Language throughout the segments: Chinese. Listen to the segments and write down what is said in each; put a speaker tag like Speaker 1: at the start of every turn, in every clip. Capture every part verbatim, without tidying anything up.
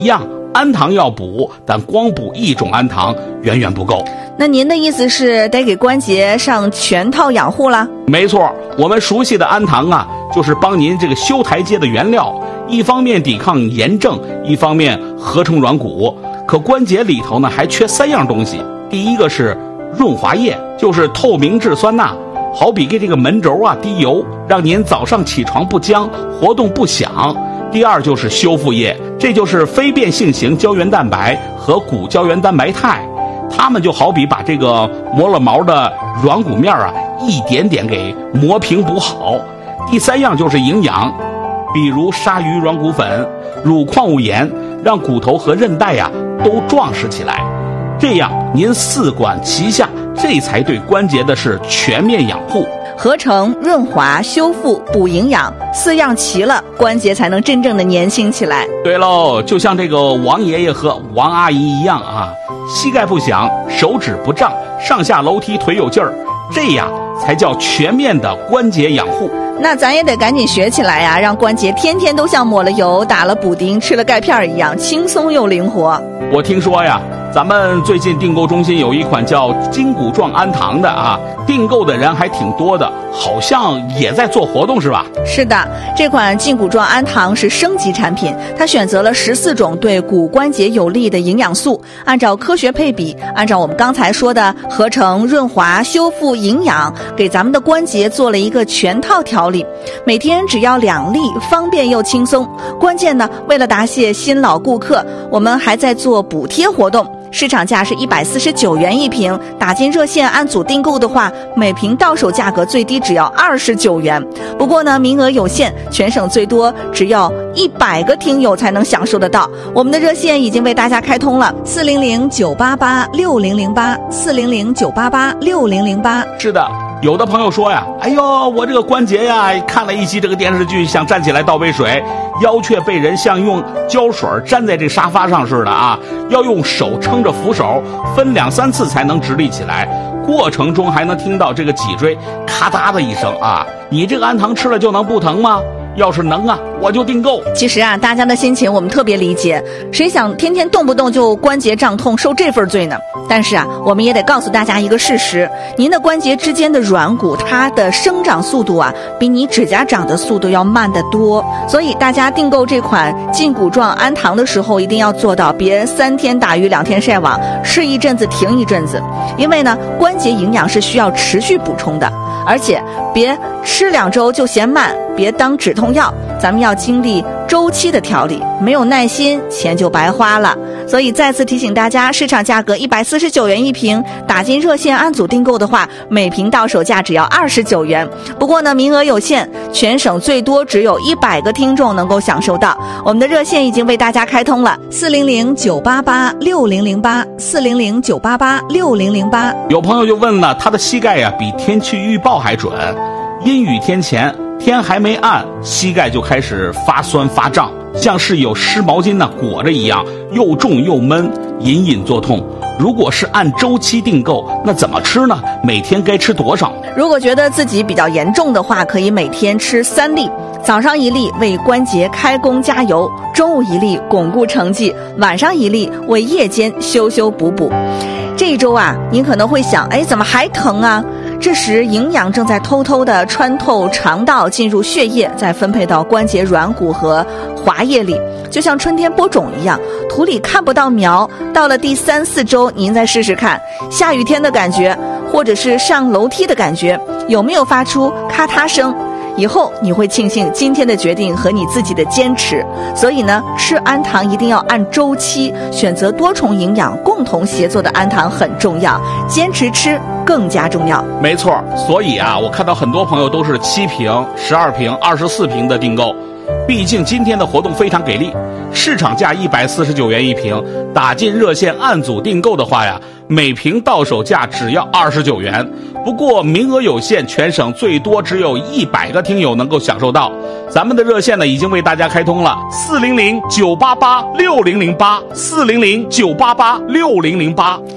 Speaker 1: 一样，氨糖要补，但光补一种氨糖远远不够。
Speaker 2: 那您的意思是得给关节上全套养护了？
Speaker 1: 没错，我们熟悉的氨糖啊，就是帮您这个修台阶的原料，一方面抵抗炎症，一方面合成软骨。可关节里头呢还缺三样东西，第一个是润滑液，就是透明质酸钠，好比给这个门轴啊滴油，让您早上起床不僵，活动不响。第二就是修复液，这就是非变性型胶原蛋白和骨胶原蛋白肽，它们就好比把这个磨了毛的软骨面啊一点点给磨平补好。第三样就是营养，比如鲨鱼软骨粉、乳矿物盐，让骨头和韧带呀、啊、都壮实起来。这样您四管齐下，这才对关节的是全面养护。
Speaker 2: 合成、润滑、修复、补营养，四样齐了，关节才能真正的年轻起来。
Speaker 1: 对喽，就像这个王爷爷和王阿姨一样啊，膝盖不响，手指不胀，上下楼梯腿有劲儿，这样才叫全面的关节养护。
Speaker 2: 那咱也得赶紧学起来呀、啊，让关节天天都像抹了油、打了补丁、吃了钙片一样轻松又灵活。
Speaker 1: 我听说呀，咱们最近订购中心有一款叫筋骨状氨糖的啊，订购的人还挺多的，好像也在做活动是吧？
Speaker 2: 是的，这款筋骨状氨糖是升级产品，它选择了十四种对骨关节有利的营养素，按照科学配比，按照我们刚才说的合成、润滑、修复、营养，给咱们的关节做了一个全套调理，每天只要两粒，方便又轻松。关键呢，为了答谢新老顾客，我们还在做补贴活动。市场价是一百四十九元一瓶，打进热线按组订购的话，每瓶到手价格最低只要二十九元。不过呢，名额有限，全省最多只要一百个听友才能享受得到。我们的热线已经为大家开通了，四零零九八八六零零八，四零零九八八六零零八。
Speaker 1: 是的。有的朋友说呀，哎呦，我这个关节呀，看了一期这个电视剧，想站起来倒杯水，腰却被人像用胶水粘在这沙发上似的啊，要用手撑着扶手，分两三次才能直立起来，过程中还能听到这个脊椎咔嗒的一声啊。你这个氨糖吃了就能不疼吗？要是能啊，我就订购。
Speaker 2: 其实啊，大家的心情我们特别理解，谁想天天动不动就关节胀痛受这份罪呢？但是啊，我们也得告诉大家一个事实，您的关节之间的软骨，它的生长速度啊，比你指甲长的速度要慢得多。所以大家订购这款筋骨状氨糖的时候，一定要做到别三天打鱼两天晒网，吃一阵子停一阵子。因为呢，关节营养是需要持续补充的，而且别吃两周就嫌慢，别当止痛药，咱们要经历周期的调理，没有耐心，钱就白花了。所以再次提醒大家，市场价格一百四十九元一瓶，打进热线按组订购的话，每瓶到手价只要二十九元。不过呢，名额有限，全省最多只有一百个听众能够享受到。我们的热线已经为大家开通了，四零零九八八六零零八，四零零九八八六零零八。
Speaker 1: 有朋友就问了，他的膝盖呀比天气预报还准，阴雨天前天还没暗，膝盖就开始发酸发胀，像是有湿毛巾呢裹着一样，又重又闷，隐隐作痛。如果是按周期订购，那怎么吃呢？每天该吃多少？
Speaker 2: 如果觉得自己比较严重的话，可以每天吃三粒，早上一粒为关节开工加油，中午一粒巩固成绩，晚上一粒为夜间修修补补。这一周啊，您可能会想，哎，怎么还疼啊？这时营养正在偷偷地穿透肠道进入血液，再分配到关节软骨和滑液里，就像春天播种一样，土里看不到苗，到了第三四周您再试试看，下雨天的感觉或者是上楼梯的感觉有没有发出咔嗒声，以后你会庆幸今天的决定和你自己的坚持。所以呢，吃氨糖一定要按周期，选择多重营养共同协作的氨糖很重要，坚持吃更加重要。
Speaker 1: 没错，所以啊，我看到很多朋友都是七瓶、十二瓶、二十四瓶的订购。毕竟今天的活动非常给力，市场价一百四十九元一瓶，打进热线按组订购的话呀，每瓶到手价只要二十九元。不过名额有限，全省最多只有一百个听友能够享受到。咱们的热线呢已经为大家开通了，四零零九八八六零零八，四零零九八八六零零八。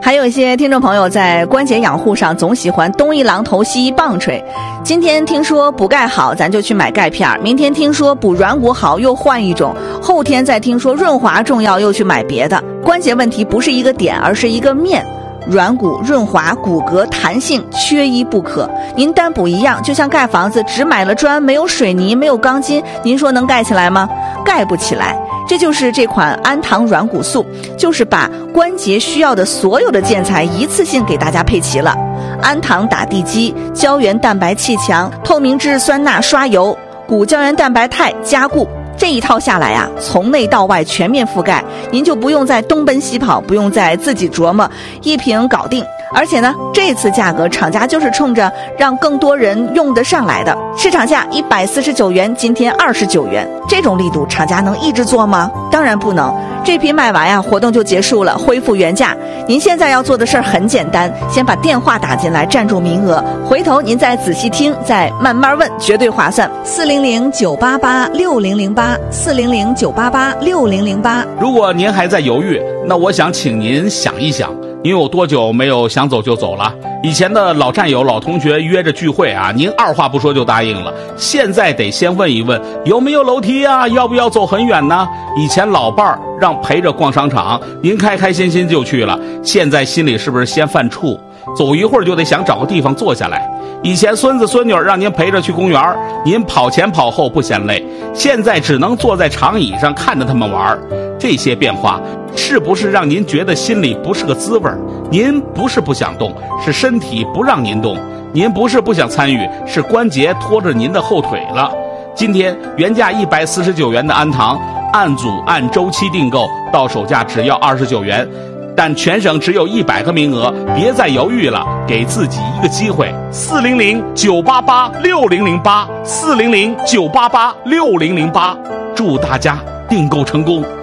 Speaker 2: 还有一些听众朋友在关节养护上总喜欢东一榔头西一棒槌，今天听说补钙好，咱就去买钙片；明天听说补软骨好，又换一种；后天再听说润滑重要，又去买别的。关节问题不是一个点，而是一个面。软骨、润滑、骨骼、弹性，缺一不可。您单补一样，就像盖房子只买了砖，没有水泥，没有钢筋，您说能盖起来吗？盖不起来。这就是这款安堂软骨素，就是把关节需要的所有的建材一次性给大家配齐了。安堂打地基，胶原蛋白气墙，透明质酸钠刷油，骨胶原蛋白肽加固。这一套下来啊，从内到外全面覆盖，您就不用再东奔西跑，不用再自己琢磨，一瓶搞定。而且呢，这次价格厂家就是冲着让更多人用得上来的，市场价一百四十九元，今天二十九元，这种力度厂家能一直做吗？当然不能。这批卖完呀，活动就结束了，恢复原价。您现在要做的事儿很简单，先把电话打进来，占住名额，回头您再仔细听，再慢慢问，绝对划算。四零零九八八六零零八，四零零九八八六零零八。
Speaker 1: 如果您还在犹豫，那我想请您想一想，您有多久没有想走就走了？以前的老战友、老同学约着聚会啊，您二话不说就答应了。现在得先问一问有没有楼梯啊，要不要走很远呢？以前老伴儿让陪着逛商场，您开开心心就去了，现在心里是不是先犯怵？走一会儿就得想找个地方坐下来。以前孙子孙女让您陪着去公园，您跑前跑后不嫌累，现在只能坐在长椅上看着他们玩。这些变化是不是让您觉得心里不是个滋味？您不是不想动，是身体不让您动；您不是不想参与，是关节拖着您的后腿了。今天原价一百四十九元的安堂，按组按周期订购，到手价只要二十九元。但全省只有一百个名额，别再犹豫了，给自己一个机会。四零零九八八六零零八，四零零九八八六零零八，祝大家订购成功。